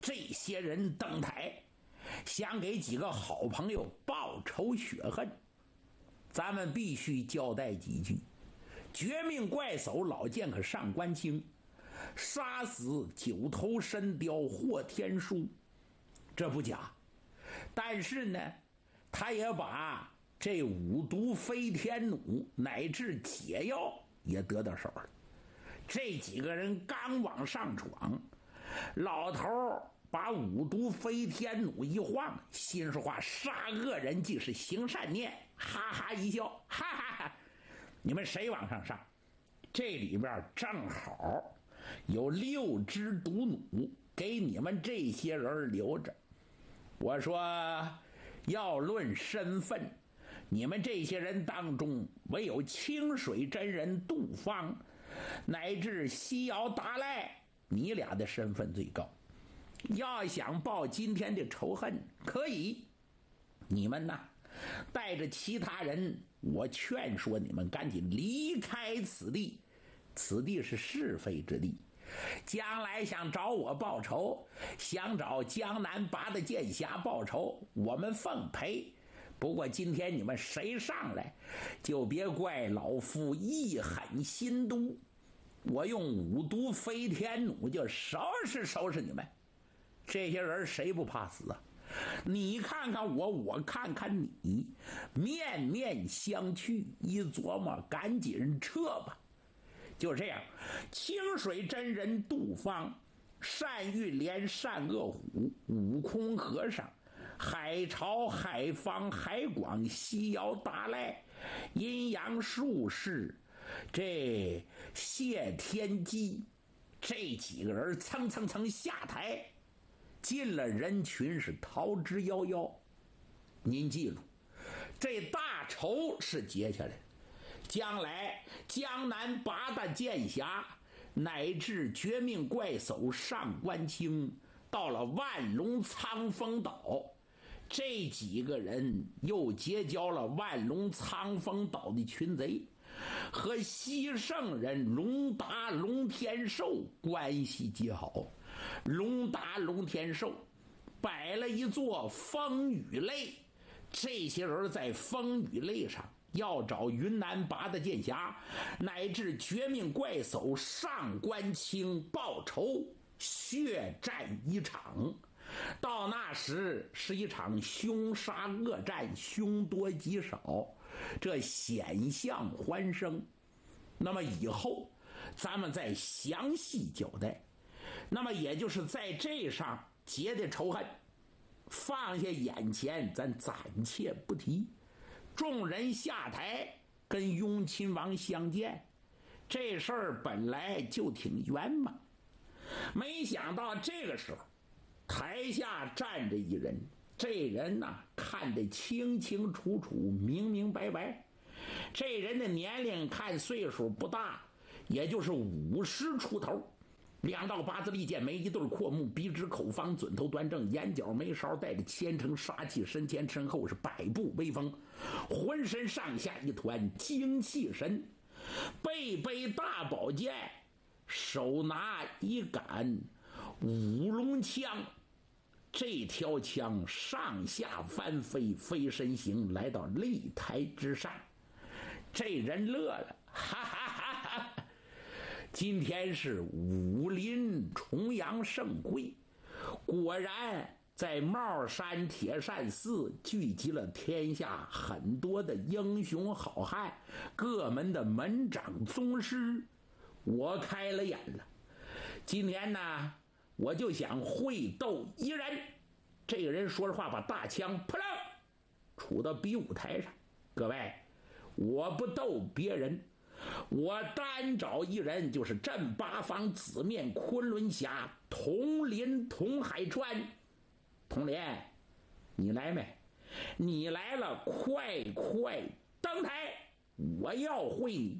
这些人登台，想给几个好朋友报仇雪恨，咱们必须交代几句。绝命怪手老剑客上官清杀死九头神雕霍天书，这不假，但是呢，他也把这五毒飞天弩乃至解药也得到手了。这几个人刚往上闯，老头把五毒飞天弩一晃，心说话：杀恶人即是行善念，哈哈一笑，哈哈哈！你们谁往上上？这里边正好有6支毒弩给你们这些人留着。我说要论身份，你们这些人当中唯有清水真人杜芳乃至西瑶达赖，你俩的身份最高。要想报今天的仇恨可以，你们呐带着其他人，我劝说你们赶紧离开此地，此地是是非之地。将来想找我报仇，想找江南八的剑侠报仇，我们奉陪。不过今天你们谁上来，就别怪老夫一狠心毒，我用五毒飞天弩就收拾你们。这些人谁不怕死啊？你看看我，我看看你，面面相觑，一琢磨赶紧撤吧。就这样，清水真人杜芳、单玉莲、单恶虎、悟空和尚、海潮、海方、海广、西瑶达赖、阴阳术士、这谢天机，这几个人蹭蹭蹭下台，进了人群，是逃之夭夭。您记住，这大仇是结下来，将来江南八大剑侠乃至绝命怪手上官清到了万龙苍风岛，这几个人又结交了万龙苍风岛的群贼，和西圣人龙达龙天寿关系极好。龙达龙天寿摆了一座风雨泪，这些人在风雨泪上要找云南八的剑侠乃至绝命怪手上官清报仇，血战一场。到那时是一场凶杀恶战，凶多吉少，这险象环生。那么以后咱们再详细交代。那么也就是在这上结的仇恨，放下眼前咱暂且不提。众人下台跟雍亲王相见，这事儿本来就挺圆满，没想到这个时候台下站着一人，这人呢看得清清楚楚，明明白白。这人的年龄看岁数不大，也就是50出头，两道八字利剑眉，一对阔目，鼻直口方，准头端正，眼角眉梢带着千层杀气，身前身后是百步威风，浑身上下一团精气神，背背大宝剑，手拿一杆五龙枪，这条枪上下翻飞，飞身形来到擂台之上。这人乐了，哈哈哈哈！今天是武林重阳盛会，果然在帽山铁扇寺聚集了天下很多的英雄好汉，各门的门长宗师。我开了眼了，今天呢我就想会斗一人。这个人说着话，把大枪扑棱杵到比武台上。各位，我不斗别人，我单找一人，就是镇八方紫面昆仑侠佟林佟海川。佟林，你来没？你来了，快快登台，我要会你。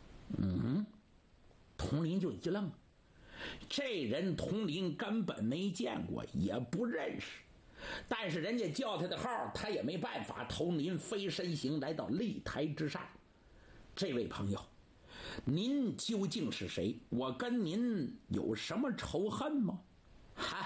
佟林就一愣，这人佟林根本没见过，也不认识，但是人家叫他的号，他也没办法。佟林飞身形来到擂台之上。这位朋友，您究竟是谁？我跟您有什么仇恨吗？哈